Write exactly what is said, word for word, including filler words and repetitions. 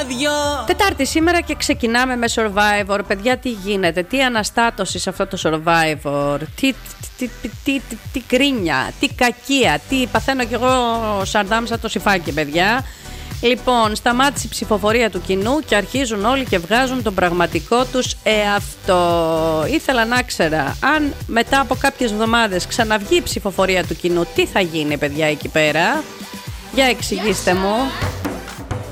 ράδιο. Τετάρτη σήμερα και ξεκινάμε με Survivor. Παιδιά, τι γίνεται, τι αναστάτωση σε αυτό το Survivor. Τι, τι, τι, τι, τι, τι κρίνια, τι κακία. Τι παθαίνω κι εγώ σαρδάμσα το σιφάκι, παιδιά. Λοιπόν, σταμάτησε η ψηφοφορία του κοινού και αρχίζουν όλοι και βγάζουν τον πραγματικό τους εαυτό. Ήθελα να ξέρα αν μετά από κάποιες εβδομάδες ξαναβγεί η ψηφοφορία του κοινού, τι θα γίνει, παιδιά, εκεί πέρα. Για εξηγήστε μου.